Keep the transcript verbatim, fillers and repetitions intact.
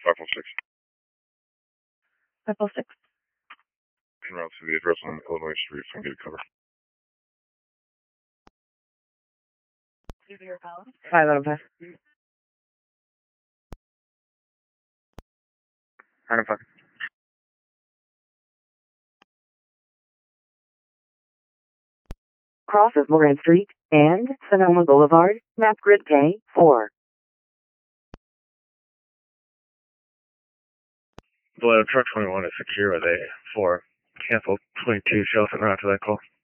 five oh six. five oh six. En route to the address on Illinois Street, so I'm getting cover. Five out of five. Out of five. Crosses Moran Street and Sonoma Boulevard, map grid K four. Below truck twenty-one is secure with a four. Cancel twenty-two, show us en route to that call.